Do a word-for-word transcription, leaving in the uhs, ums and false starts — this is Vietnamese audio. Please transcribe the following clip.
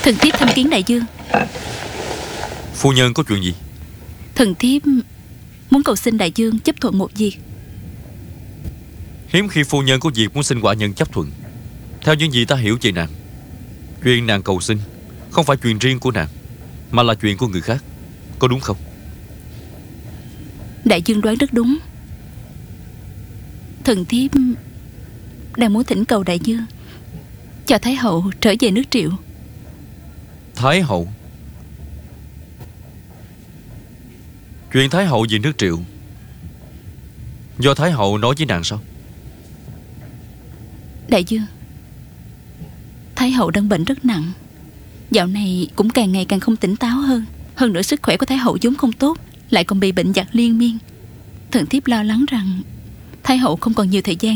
Thần thiếp thăm kiến đại dương. Phu nhân có chuyện gì? Thần thiếp muốn cầu xin đại dương chấp thuận một việc. Hiếm khi phu nhân có việc muốn xin quả nhân chấp thuận. Theo những gì ta hiểu về nàng, chuyện nàng cầu xin không phải chuyện riêng của nàng, mà là chuyện của người khác. Có đúng không? Đại dương đoán rất đúng. Thần thiếp đang muốn thỉnh cầu đại dương cho Thái hậu trở về nước Triệu. Thái hậu? Chuyện Thái hậu về nước Triệu do Thái hậu nói với nàng sao? Đại dương, Thái hậu đang bệnh rất nặng, dạo này cũng càng ngày càng không tỉnh táo hơn. Hơn nữa sức khỏe của Thái hậu vốn không tốt, lại còn bị bệnh giặc liên miên. Thần thiếp lo lắng rằng Thái hậu không còn nhiều thời gian